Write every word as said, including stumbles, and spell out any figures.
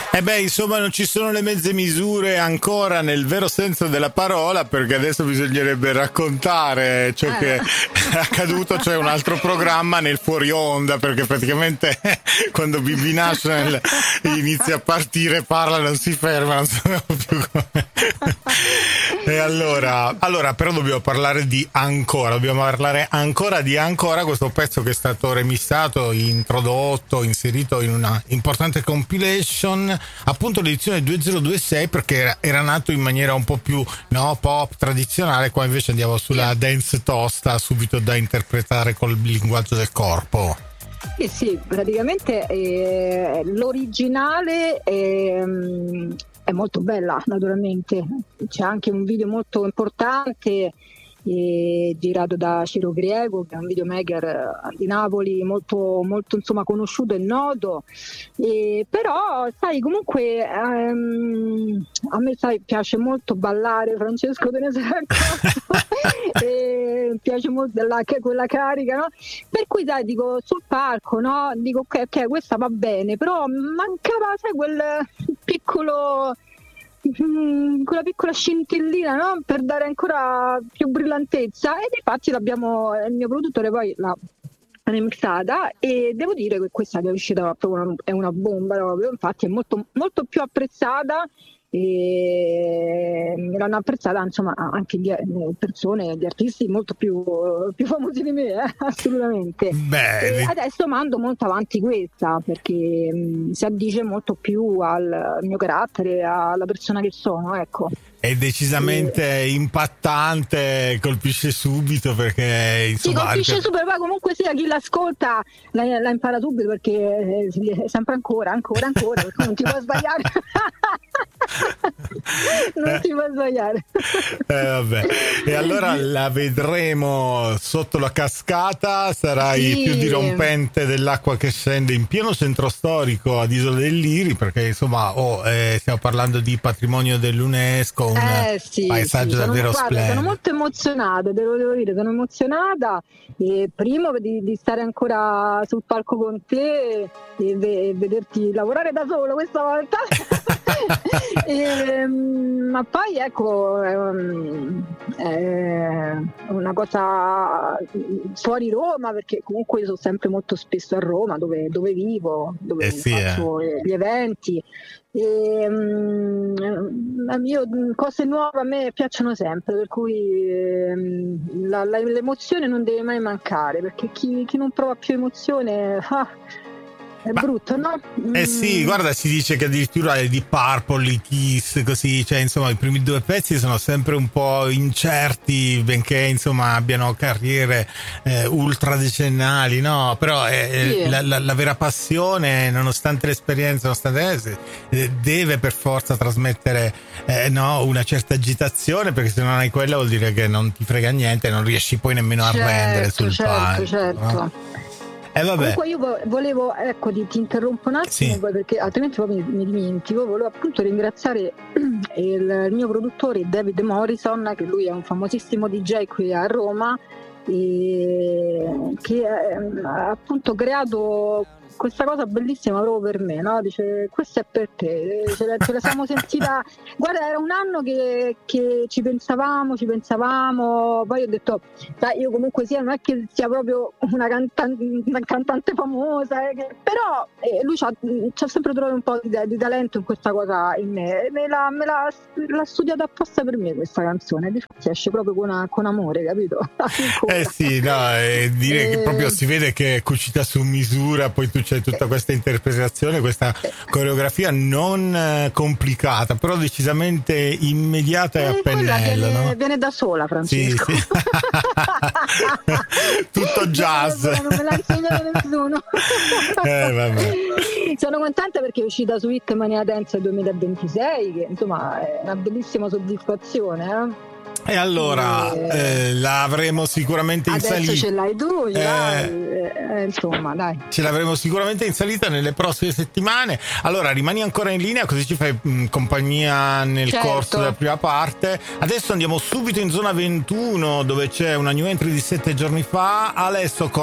Eh beh, insomma, non ci sono le mezze misure ancora nel vero senso della parola, perché adesso bisognerebbe raccontare ciò che è accaduto. C'è un altro programma nel fuori onda, perché praticamente quando B B National inizia a partire parla, non si ferma, non sappiamo più come. E allora, allora, però dobbiamo parlare di ancora, dobbiamo parlare ancora di ancora questo pezzo che è stato remissato, introdotto, inserito in una importante compilation, appunto l'edizione duemilaventisei, perché era, era nato in maniera un po' più no, pop tradizionale. Qua invece andiamo sulla dance tosta, subito da interpretare col linguaggio del corpo. Sì, sì, praticamente eh, l'originale è, è molto bella, naturalmente. C'è anche un video molto importante eh, girato da Ciro Griego, che è un videomaker di Napoli molto, molto insomma, conosciuto e noto. Eh, però, sai, comunque ehm, a me sai, piace molto ballare, Francesco, te ne sei accorto? E piace molto la, quella carica, no? Per cui sai, dico sul palco, no? Dico ok, ok, questa va bene, però mancava, sai, quel piccolo quella piccola scintillina, no? Per dare ancora più brillantezza, ed infatti l'abbiamo, il mio produttore poi l'ha remixata, e devo dire che questa che è uscita proprio una, è una bomba proprio. Infatti è molto, molto più apprezzata, e me l'hanno apprezzata insomma anche gli persone, gli artisti molto più, più famosi di me, eh? Assolutamente. Beh, e adesso mando molto avanti questa, perché mh, si addice molto più al mio carattere, alla persona che sono, ecco. È decisamente eh. impattante, colpisce subito, perché insomma, sì, colpisce anche... subito, poi comunque sia chi l'ascolta la, la impara subito, perché è sempre ancora, ancora, ancora, perché non ti puoi sbagliare. non eh. ti puoi sbagliare. Eh, vabbè. E allora la vedremo sotto la cascata, sarai sì. più dirompente dell'acqua che scende in pieno centro storico ad Isola del Liri, perché insomma oh, eh, stiamo parlando di patrimonio dell'UNESCO, un eh, sì, paesaggio sì. davvero sono, splendido. Sono molto emozionata, devo, devo dire, sono emozionata. E primo di, di stare ancora sul palco con te e, ve, e vederti lavorare da solo questa volta. e, ma poi ecco, è, è una cosa fuori Roma, perché comunque io sono sempre molto spesso a Roma, dove, dove vivo, dove eh sì, faccio eh. gli eventi. E, um, io, cose nuove a me piacciono sempre, per cui um, la, la, l'emozione non deve mai mancare, perché chi, chi non prova più emozione ah, è Ma, brutto, no? Eh sì, guarda, si dice che addirittura è di Purple, i Kiss, così, cioè insomma i primi due pezzi sono sempre un po' incerti, benché insomma abbiano carriere eh, ultra decennali, no? Però eh, sì. la, la, la vera passione, nonostante l'esperienza, nonostante eh, deve per forza trasmettere eh, no, una certa agitazione, perché se non hai quella vuol dire che non ti frega niente, non riesci poi nemmeno a certo, rendere sul certo, palco. Certo. No? Eh, vabbè. Comunque io volevo, ecco, ti, ti interrompo un attimo, sì. perché altrimenti poi mi, mi dimentico. Volevo appunto ringraziare il, il mio produttore David Morrison, che lui è un famosissimo D J qui a Roma, e che ha appunto creato questa cosa bellissima proprio per me, no? Dice, questo è per te, ce la, ce la siamo sentita, guarda, era un anno che, che ci pensavamo, ci pensavamo, poi ho detto, dai, io comunque sia, non è che sia proprio una cantante, una cantante famosa, eh, che, però eh, lui c'ha, c'ha sempre trovato un po' di, di talento in questa cosa in me, me, l'ha, me l'ha, l'ha studiata apposta per me questa canzone, difatti esce proprio con, con amore, capito? eh sì, no, eh, dire eh... che proprio si vede che è cucita su misura, poi tu c'è tutta questa interpretazione, questa coreografia non eh, complicata, però decisamente immediata e a pennello, viene, no? viene da sola, Francesco. Sì, sì. Tutto jazz. Non me l'ha insegnato nessuno. eh, vabbè. Sono contenta perché è uscita su Hitmania Dance duemilaventisei, che insomma è una bellissima soddisfazione, eh? E allora eh, la avremo sicuramente in salita. Adesso ce l'hai tu, eh, dai, eh, insomma, dai. Ce l'avremo sicuramente in salita nelle prossime settimane. Allora rimani ancora in linea, così ci fai mh, compagnia nel certo. corso della prima parte. Adesso andiamo subito in zona ventuno, dove c'è una new entry di sette giorni fa, Alesso